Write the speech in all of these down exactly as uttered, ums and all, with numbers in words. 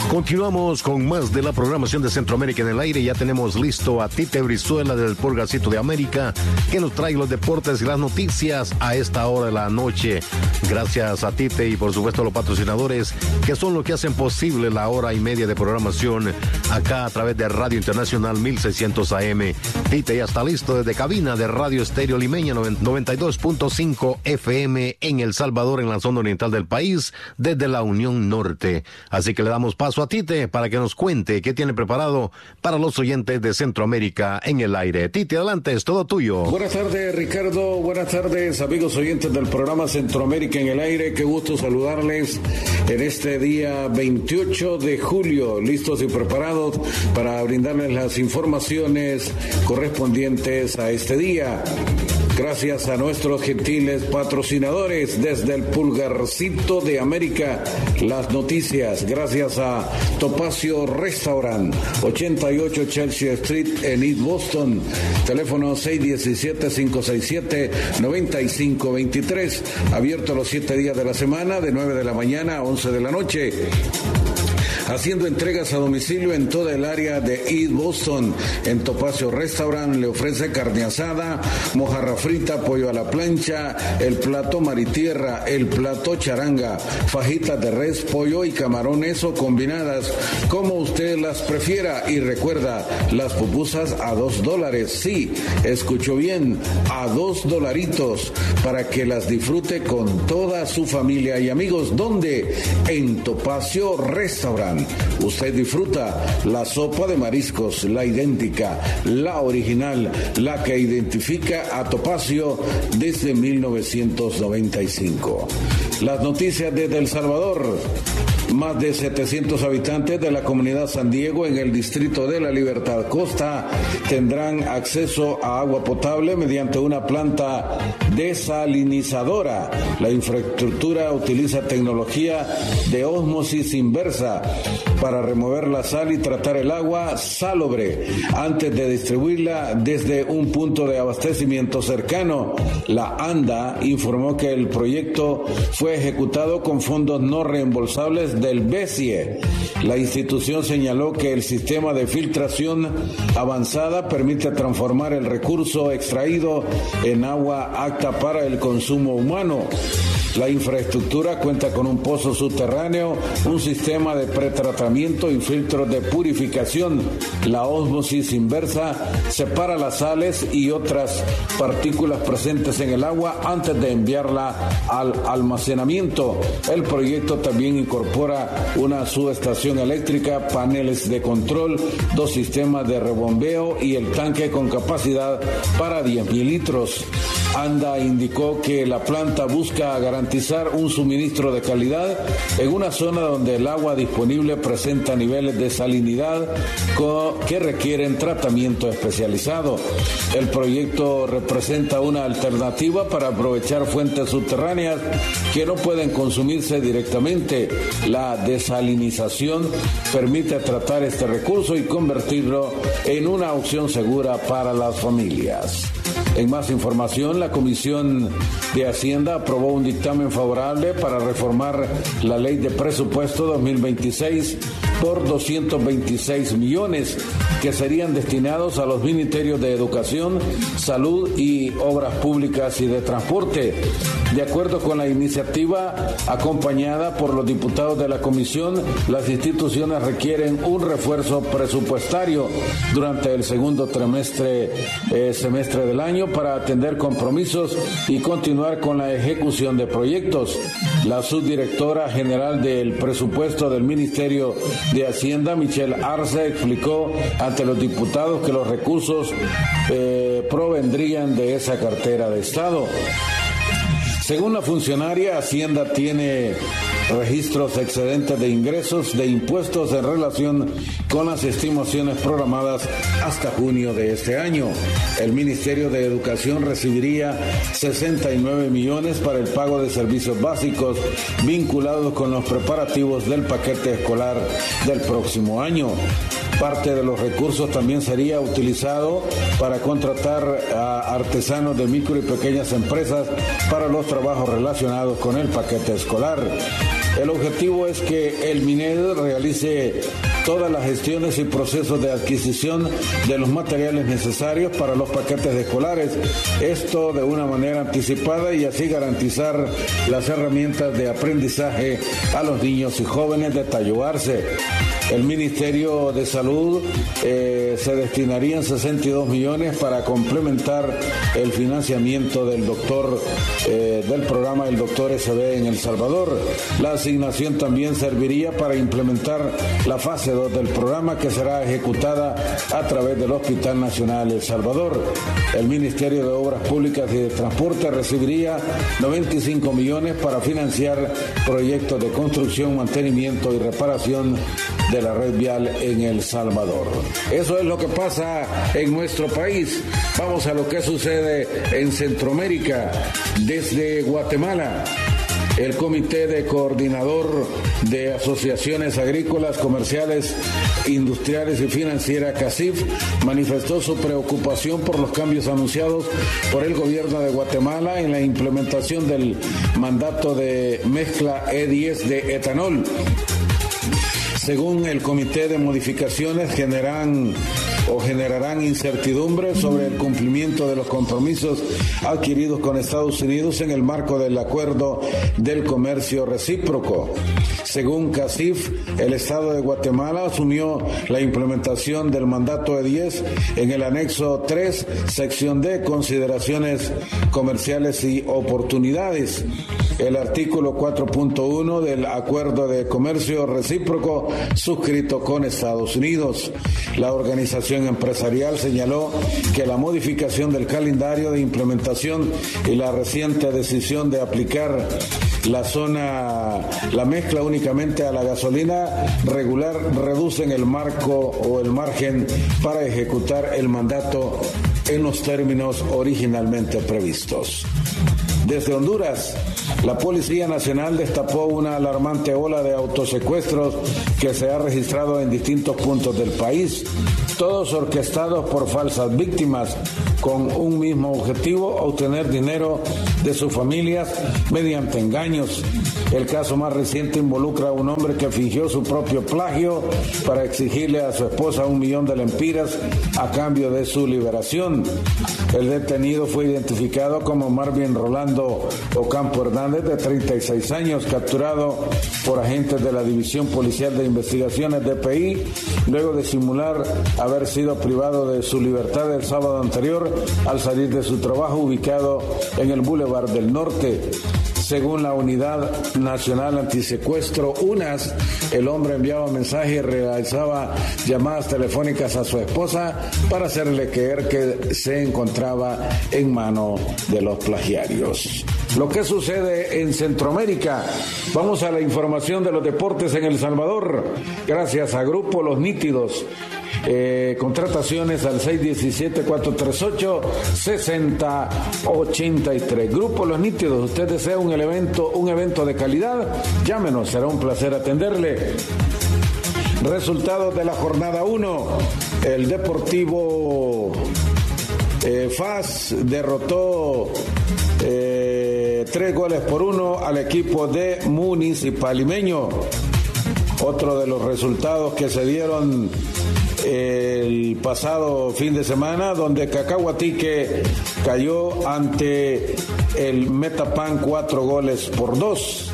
Continuamos con más de la programación de Centroamérica en el aire. Ya tenemos listo a Tite Brizuela del Pulgarcito de América, que nos trae los deportes y las noticias a esta hora de la noche. Gracias a Tite y por supuesto a los patrocinadores, que son los que hacen posible la hora y media de programación acá a través de Radio Internacional mil seiscientos A M. Tite ya está listo desde cabina de Radio Estéreo Limeña noventa y dos punto cinco F M en El Salvador, en la zona oriental del país, desde la Unión Norte. Así que le damos paso a Tite para que nos cuente qué tiene preparado para los oyentes de Centroamérica en el aire. Tite, adelante, es todo tuyo. Buenas tardes, Ricardo. Buenas tardes, amigos oyentes del programa Centroamérica en el aire. Qué gusto saludarles en este día veintiocho de julio, listos y preparados para brindarles las informaciones correspondientes a este día. Gracias a nuestros gentiles patrocinadores desde el Pulgarcito de América, las noticias. Gracias a Topacio Restaurant, ochenta y ocho Chelsea Street en East Boston. Teléfono seis uno siete, cinco seis siete, nueve cinco dos tres. Abierto los siete días de la semana, de nueve de la mañana a once de la noche. Haciendo entregas a domicilio en toda el área de East Boston. En Topacio Restaurant le ofrece carne asada, mojarra frita, pollo a la plancha, el plato maritierra, el plato charanga, fajitas de res, pollo y camarones o combinadas, como usted las prefiera. Y recuerda, las pupusas a dos dólares. Sí, escuchó bien, a dos dolaritos, para que las disfrute con toda su familia y amigos. ¿Dónde? En Topacio Restaurant. Usted disfruta la sopa de mariscos, la idéntica, la original, la que identifica a Topacio desde mil novecientos noventa y cinco. Las noticias desde El Salvador. Más de setecientos habitantes de la comunidad San Diego en el distrito de La Libertad Costa tendrán acceso a agua potable mediante una planta desalinizadora. La infraestructura utiliza tecnología de ósmosis inversa para remover la sal y tratar el agua salobre antes de distribuirla desde un punto de abastecimiento cercano. La ANDA informó que el proyecto fue ejecutado con fondos no reembolsables del BESIE. La institución señaló que el sistema de filtración avanzada permite transformar el recurso extraído en agua apta para el consumo humano. La infraestructura cuenta con un pozo subterráneo, un sistema de pretratamiento y filtros de purificación. La ósmosis inversa separa las sales y otras partículas presentes en el agua antes de enviarla al almacenamiento. El proyecto también incorpora una subestación eléctrica, paneles de control, dos sistemas de rebombeo y el tanque con capacidad para diez mil litros. ANDA indicó que la planta busca garantizar un suministro de calidad en una zona donde el agua disponible presenta niveles de salinidad que requieren tratamiento especializado. El proyecto representa una alternativa para aprovechar fuentes subterráneas que no pueden consumirse directamente. La desalinización permite tratar este recurso y convertirlo en una opción segura para las familias. En más información, la Comisión de Hacienda aprobó un dictamen favorable para reformar la Ley de Presupuesto dos mil veintiséis por doscientos veintiséis millones que serían destinados a los ministerios de Educación, Salud y Obras Públicas y de Transporte. De acuerdo con la iniciativa acompañada por los diputados de la Comisión, las instituciones requieren un refuerzo presupuestario durante el segundo trimestre, eh, semestre del año para atender compromisos y continuar con la ejecución de proyectos. La subdirectora general del presupuesto del Ministerio de Hacienda, Michelle Arce, explicó ante los diputados que los recursos eh, provendrían de esa cartera de Estado. Según la funcionaria, Hacienda tiene registros excedentes de ingresos de impuestos en relación con las estimaciones programadas hasta junio de este año. El Ministerio de Educación recibiría sesenta y nueve millones para el pago de servicios básicos vinculados con los preparativos del paquete escolar del próximo año. Parte de los recursos también sería utilizado para contratar a artesanos de micro y pequeñas empresas para los trabajos relacionados con el paquete escolar. El objetivo es que el MINED realice todas las gestiones y procesos de adquisición de los materiales necesarios para los paquetes escolares, esto de una manera anticipada y así garantizar las herramientas de aprendizaje a los niños y jóvenes, detalló Arce. El Ministerio de Salud eh, se destinarían sesenta y dos millones para complementar el financiamiento del doctor eh, del programa del doctor S B en El Salvador. La asignación también serviría para implementar la fase dos del programa, que será ejecutada a través del Hospital Nacional El Salvador. El Ministerio de Obras Públicas y de Transporte recibiría noventa y cinco millones para financiar proyectos de construcción, mantenimiento y reparación de la red vial en El Salvador. Eso es lo que pasa en nuestro país. Vamos a lo que sucede en Centroamérica. Desde Guatemala, el Comité de Coordinador de Asociaciones Agrícolas, Comerciales, Industriales y Financieras, CACIF, manifestó su preocupación por los cambios anunciados por el gobierno de Guatemala en la implementación del mandato de mezcla E diez de etanol. Según el comité, de modificaciones generan o generarán incertidumbre sobre el cumplimiento de los compromisos adquiridos con Estados Unidos en el marco del Acuerdo del Comercio Recíproco. Según CACIF, el Estado de Guatemala asumió la implementación del mandato E diez en el anexo tres, sección D, consideraciones comerciales y oportunidades. El artículo cuatro punto uno del Acuerdo de Comercio Recíproco suscrito con Estados Unidos. La organización empresarial señaló que la modificación del calendario de implementación y la reciente decisión de aplicar la zona, la mezcla únicamente a la gasolina regular reducen el marco o el margen para ejecutar el mandato en los términos originalmente previstos. Desde Honduras, la Policía Nacional destapó una alarmante ola de autosecuestros que se ha registrado en distintos puntos del país, todos orquestados por falsas víctimas, con un mismo objetivo: obtener dinero de sus familias mediante engaños. El caso más reciente involucra a un hombre que fingió su propio plagio para exigirle a su esposa un millón de lempiras a cambio de su liberación. El detenido fue identificado como Marvin Rolando Ocampo Hernández, de treinta y seis años, capturado por agentes de la División Policial de Investigaciones D P I, luego de simular haber sido privado de su libertad el sábado anterior al salir de su trabajo ubicado en el Boulevard del Norte. Según la Unidad Nacional Antisecuestro, UNAS, el hombre enviaba mensajes y realizaba llamadas telefónicas a su esposa para hacerle creer que se encontraba en mano de los plagiarios. Lo que sucede en Centroamérica. Vamos a la información de los deportes en El Salvador. Gracias a Grupo Los Nítidos. Eh, contrataciones al seis uno siete, cuatro tres ocho, seis cero ocho tres. Grupo Los Nítidos. Usted desea un evento, un evento de calidad, llámenos, será un placer atenderle. Resultados de la jornada uno. El Deportivo eh, F A S derrotó eh, tres goles por uno al equipo de Municipal Limeño. Otro de los resultados que se dieron el pasado fin de semana, donde Cacahuatique cayó ante el Metapan cuatro goles por dos.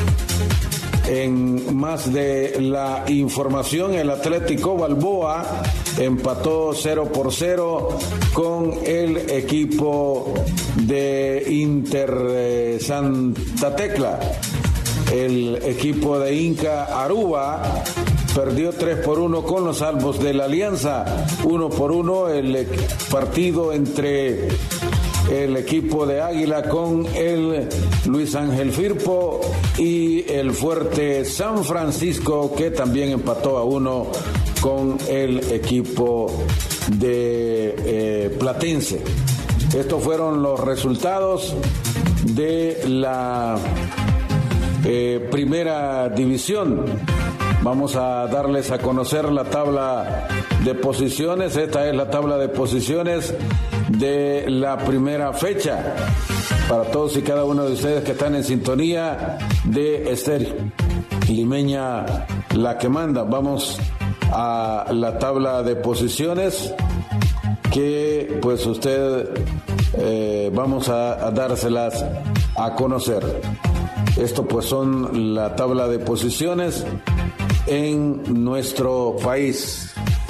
En más de la información, el Atlético Balboa empató cero por cero con el equipo de Inter Santa Tecla. El equipo de Inca Aruba perdió tres por uno con los Albos de la Alianza. uno por uno el partido entre el equipo de Águila con el Luis Ángel Firpo y el fuerte San Francisco, que también empató a uno con el equipo de eh, Platense. Estos fueron los resultados de la eh, primera división. Vamos a darles a conocer la tabla de posiciones. Esta es la tabla de posiciones de la primera fecha para todos y cada uno de ustedes que están en sintonía de Estéreo limeña la que manda. Vamos a la tabla de posiciones que pues usted eh, vamos a, a dárselas a conocer. Esto pues son la tabla de posiciones en nuestro país.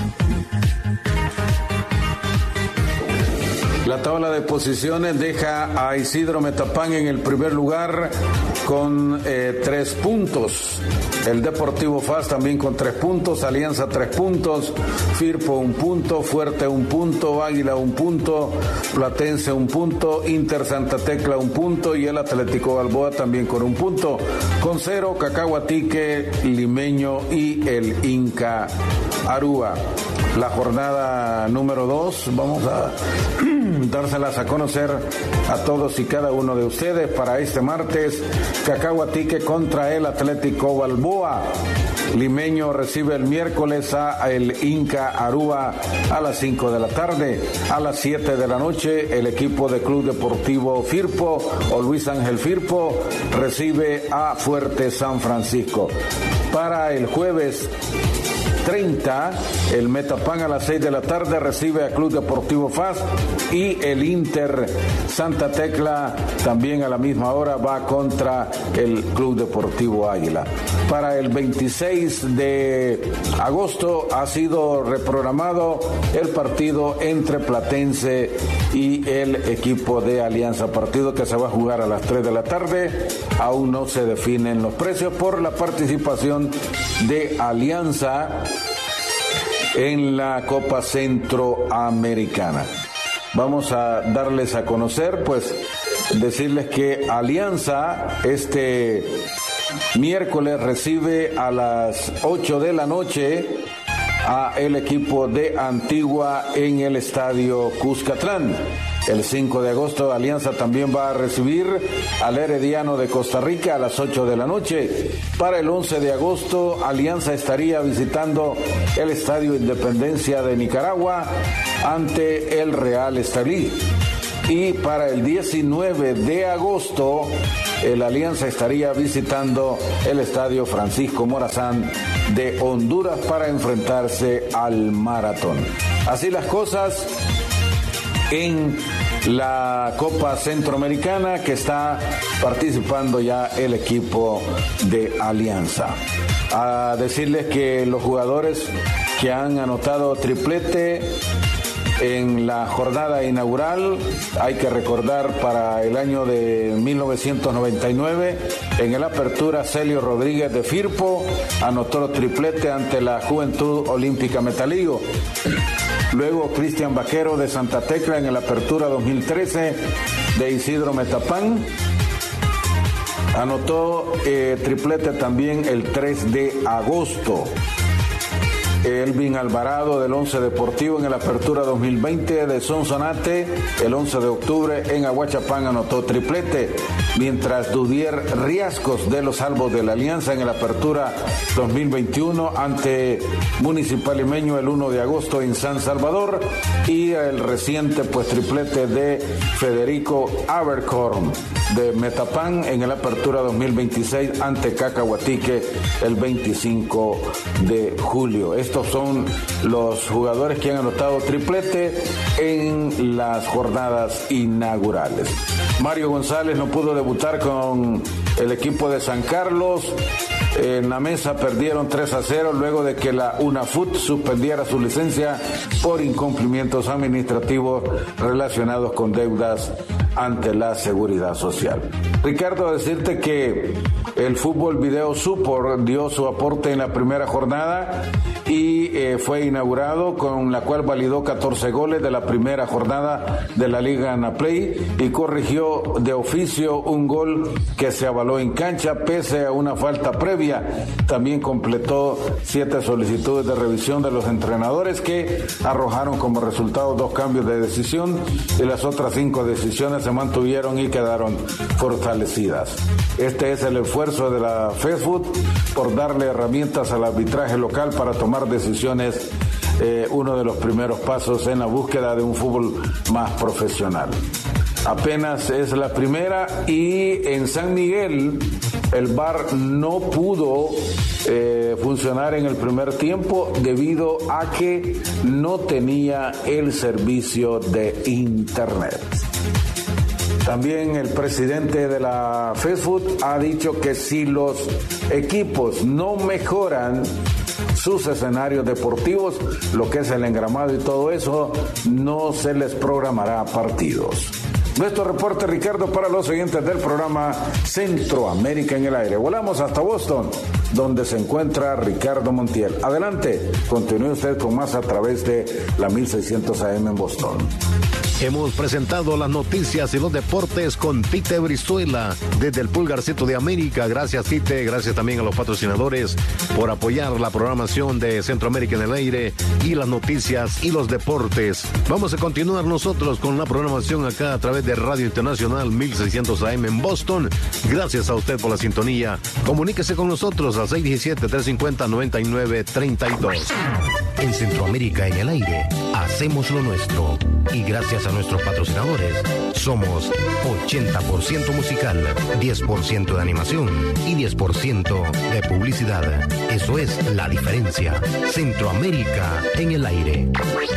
La tabla de posiciones deja a Isidro Metapán en el primer lugar con eh, tres puntos. El Deportivo F A S también con tres puntos, Alianza tres puntos, Firpo un punto, Fuerte un punto, Águila un punto, Platense un punto, Inter Santa Tecla un punto y el Atlético Balboa también con un punto. Con cero, Cacahuatique, Limeño y el Inca Aruba. La jornada número dos, vamos a dárselas a conocer a todos y cada uno de ustedes para este martes. Cacahuatique contra el Atlético Balboa. Limeño recibe el miércoles a el Inca Aruba a las cinco de la tarde. A las siete de la noche, el equipo de Club Deportivo Firpo o Luis Ángel Firpo recibe a Fuerte San Francisco. Para el jueves treinta, el Metapán a las seis de la tarde recibe a Club Deportivo F A S y el Inter Santa Tecla también a la misma hora va contra el Club Deportivo Águila. Para el veintiséis de agosto ha sido reprogramado el partido entre Platense y el equipo de Alianza, partido que se va a jugar a las tres de la tarde. Aún no se definen los precios por la participación de Alianza en la Copa Centroamericana. Vamos a darles a conocer, pues, decirles que Alianza este miércoles recibe a las ocho de la noche a el equipo de Antigua en el Estadio Cuscatlán. El cinco de agosto, Alianza también va a recibir al Herediano de Costa Rica a las ocho de la noche. Para el once de agosto, Alianza estaría visitando el Estadio Independencia de Nicaragua ante el Real Estelí. Y para el diecinueve de agosto, el Alianza estaría visitando el Estadio Francisco Morazán de Honduras para enfrentarse al Maratón. Así las cosas en la Copa Centroamericana, que está participando ya el equipo de Alianza. A decirles que los jugadores que han anotado triplete en la jornada inaugural, hay que recordar para el año de mil novecientos noventa y nueve, en el Apertura, Celio Rodríguez de Firpo anotó triplete ante la Juventud Olímpica Metalío. Luego Cristian Vaquero de Santa Tecla en el Apertura dos mil trece de Isidro Metapán anotó eh, triplete también el tres de agosto. Elvin Alvarado del Once Deportivo en el Apertura dos mil veinte de Sonsonate, el once de octubre en Aguachapán anotó triplete, mientras Dudier Riascos de los Albos de la Alianza en el Apertura dos mil veintiuno ante Municipal Limeño el uno de agosto en San Salvador, y el reciente pues triplete de Federico Abercorn de Metapán en el Apertura dos mil veintiséis ante Cacahuatique el veinticinco de julio. Estos son los jugadores que han anotado triplete en las jornadas inaugurales. Mario González no pudo debutar con el equipo de San Carlos. En la mesa perdieron tres a cero luego de que la UNAFUT suspendiera su licencia por incumplimientos administrativos relacionados con deudas ante la Seguridad Social. Ricardo, decirte que el Fútbol Video Support dio su aporte en la primera jornada y eh, fue inaugurado, con la cual validó catorce goles de la primera jornada de la Liga Anaplay y corrigió de oficio un gol que se avaló en cancha pese a una falta previa. También completó siete solicitudes de revisión de los entrenadores que arrojaron como resultado dos cambios de decisión, y las otras cinco decisiones se mantuvieron y quedaron fortalecidas. Este es el esfuerzo de la FESFUT por darle herramientas al arbitraje local para tomar decisiones, eh, uno de los primeros pasos en la búsqueda de un fútbol más profesional. Apenas es la primera, y en San Miguel el V A R no pudo eh, funcionar en el primer tiempo debido a que no tenía el servicio de internet. También el presidente de la FESFUT ha dicho que si los equipos no mejoran sus escenarios deportivos, lo que es el engramado y todo eso, no se les programará partidos. Nuestro reporte, Ricardo, para los oyentes del programa Centroamérica en el Aire. Volamos hasta Boston, donde se encuentra Ricardo Montiel. Adelante, continúe usted con más a través de la mil seiscientos A M en Boston. Hemos presentado las noticias y los deportes con Tite Brizuela desde el Pulgarcito de América. Gracias, Tite. Gracias también a los patrocinadores por apoyar la programación de Centroamérica en el Aire y las noticias y los deportes. Vamos a continuar nosotros con la programación acá a través de Radio Internacional mil seiscientos A M en Boston. Gracias a usted por la sintonía. Comuníquese con nosotros al seis uno siete, tres cinco cero, nueve nueve tres dos. En Centroamérica en el Aire, hacemos lo nuestro. Y gracias a nuestros patrocinadores, somos ochenta por ciento musical, diez por ciento de animación y diez por ciento de publicidad. Eso es la diferencia. Centroamérica en el Aire.